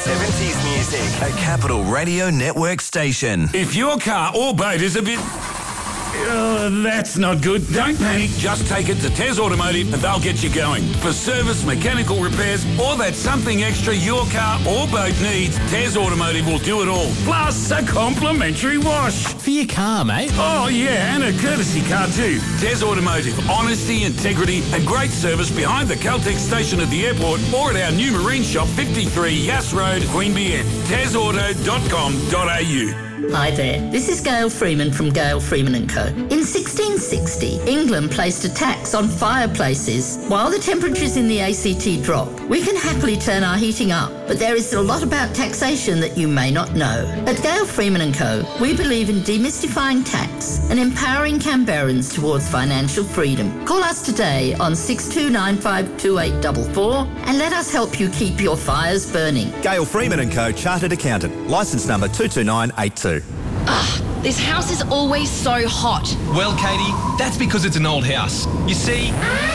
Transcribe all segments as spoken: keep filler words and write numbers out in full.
seventies music, a Capital Radio Network station. If your car or boat is a bit... Uh, that's not good. Don't panic. Just take it to Tez Automotive and they'll get you going. For service, mechanical repairs, or that something extra your car or boat needs, Tez Automotive will do it all. Plus a complimentary wash. For your car, mate. Oh, yeah, and a courtesy car too. Tez Automotive. Honesty, integrity and great service behind the Caltex station at the airport or at our new marine shop, fifty-three Yass Road, Queanbeyan. tez auto dot com dot a u. Hi there, this is Gail Freeman from Gail Freeman and Co. In sixteen sixty, England placed a tax on fireplaces. While the temperatures in the A C T drop, we can happily turn our heating up, but there is a lot about taxation that you may not know. At Gail Freeman and Co, we believe in demystifying tax and empowering Canberrans towards financial freedom. Call us today on six two nine five two eight four four and let us help you keep your fires burning. Gail Freeman and Co, Chartered Accountant, licence number two two nine eight two. Ugh, this house is always so hot. Well, Katie, that's because it's an old house. You see...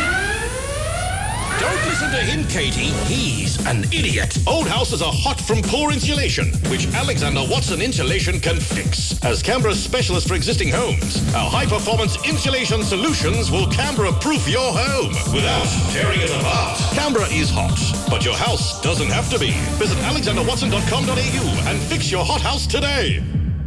Don't listen to him, Katie. He's an idiot. Old houses are hot from poor insulation, which Alexander Watson Insulation can fix. As Canberra's specialist for existing homes, our high-performance insulation solutions will Canberra-proof your home without tearing it apart. Canberra is hot, but your house doesn't have to be. Visit alexander watson dot com dot a u and fix your hot house today.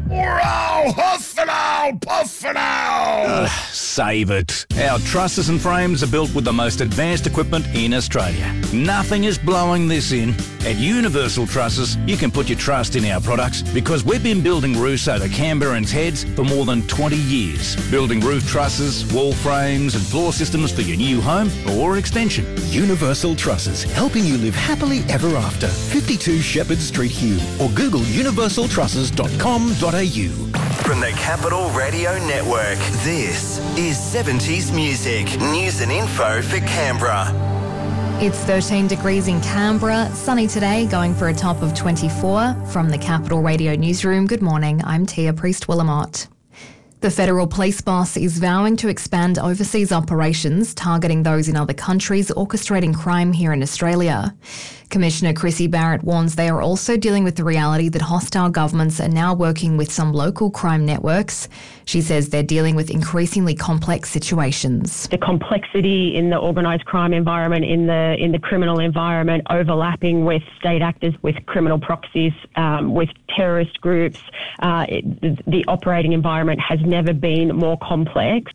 Wow, huff and ow, puff and ow! Uh, save it. Our trusses and frames are built with the most advanced equipment in Australia. Nothing is blowing this in. At Universal Trusses, you can put your trust in our products because we've been building roofs over Canberrans' heads for more than twenty years. Building roof trusses, wall frames and floor systems for your new home or extension. Universal Trusses, helping you live happily ever after. fifty-two Shepherd Street, Hume, or Google universal trusses dot com dot a u. From the Capital Radio Network, this is seventies music, news and info for Canberra. It's thirteen degrees in Canberra, sunny today, going for a top of twenty-four. From the Capital Radio Newsroom, good morning, I'm Tia Priest-Willamott. The federal police boss is vowing to expand overseas operations targeting those in other countries orchestrating crime here in Australia. Commissioner Chrissy Barrett warns they are also dealing with the reality that hostile governments are now working with some local crime networks. She says they're dealing with increasingly complex situations. The complexity in the organised crime environment, in the in the criminal environment, overlapping with state actors, with criminal proxies, um, with terrorist groups. Uh, it, the, the operating environment has never been more complex.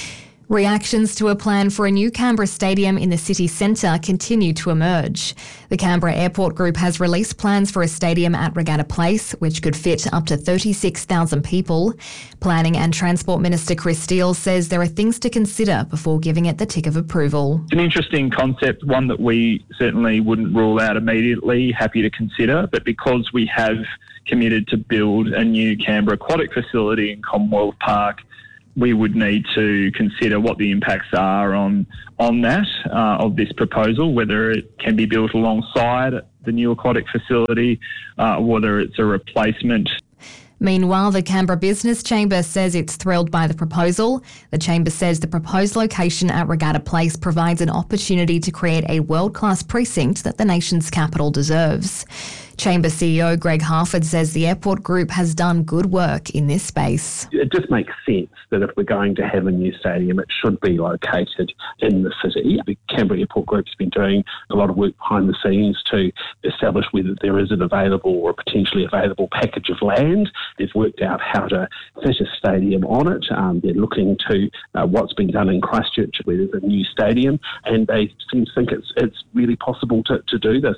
Reactions to a plan for a new Canberra stadium in the city centre continue to emerge. The Canberra Airport Group has released plans for a stadium at Regatta Place, which could fit up to thirty-six thousand people. Planning and Transport Minister Chris Steele says there are things to consider before giving it the tick of approval. It's an interesting concept, one that we certainly wouldn't rule out immediately, happy to consider, but because we have committed to build a new Canberra aquatic facility in Commonwealth Park, we would need to consider what the impacts are on on that, uh, of this proposal, whether it can be built alongside the new aquatic facility, uh, whether it's a replacement. Meanwhile, the Canberra Business Chamber says it's thrilled by the proposal. The Chamber says the proposed location at Regatta Place provides an opportunity to create a world-class precinct that the nation's capital deserves. Chamber C E O Greg Harford says the Airport Group has done good work in this space. It just makes sense that if we're going to have a new stadium, it should be located in the city. The Canberra Airport Group's been doing a lot of work behind the scenes to establish whether there is an available or potentially available package of land. They've worked out how to fit a stadium on it. Um, they're looking to uh, what's been done in Christchurch, where there's a new stadium, and they seem to think it's, it's really possible to, to do this.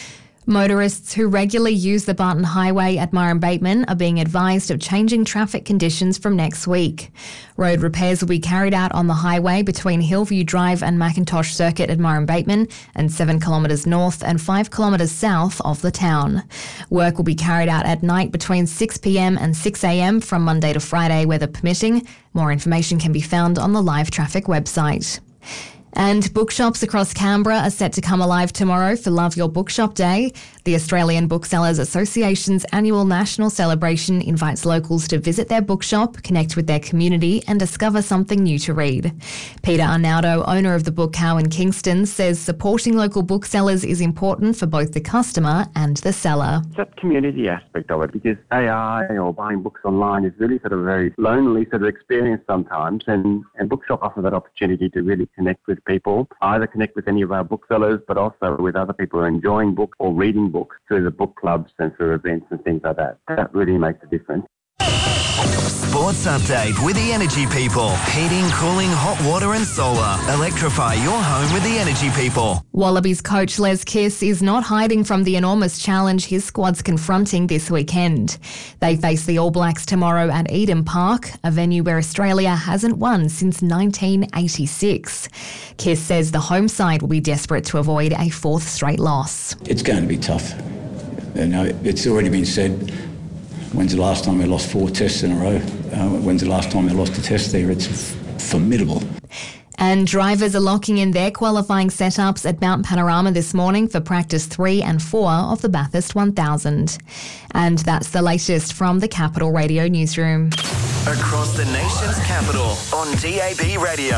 Motorists who regularly use the Barton Highway at Myron Bateman are being advised of changing traffic conditions from next week. Road repairs will be carried out on the highway between Hillview Drive and Macintosh Circuit at Myron Bateman and seven kilometres north and five kilometres south of the town. Work will be carried out at night between six p m and six a m from Monday to Friday, weather permitting. More information can be found on the Live Traffic website. And bookshops across Canberra are set to come alive tomorrow for Love Your Bookshop Day. The Australian Booksellers Association's annual national celebration invites locals to visit their bookshop, connect with their community and discover something new to read. Peter Arnaudo, owner of the Book Cow in Kingston, says supporting local booksellers is important for both the customer and the seller. It's that community aspect of it, because A I or buying books online is really sort of a very lonely sort of experience sometimes, and, and Bookshop offer that opportunity to really connect with people, either connect with any of our booksellers, but also with other people who are enjoying books or reading books through the book clubs and through events and things like that. That really makes a difference. Sports update with the Energy People. Heating, cooling, hot water and solar. Electrify your home with the Energy People. Wallabies coach Les Kiss is not hiding from the enormous challenge his squad's confronting this weekend. They face the All Blacks tomorrow at Eden Park, a venue where Australia hasn't won since nineteen eighty-six. Kiss says the home side will be desperate to avoid a fourth straight loss. It's going to be tough. You know, it's already been said. When's the last time we lost four tests in a row? Uh, when's the last time we lost a test there? It's f- formidable. And drivers are locking in their qualifying setups at Mount Panorama this morning for practice three and four of the Bathurst one thousand. And that's the latest from the Capital Radio newsroom. Across the nation's capital on D A B Radio.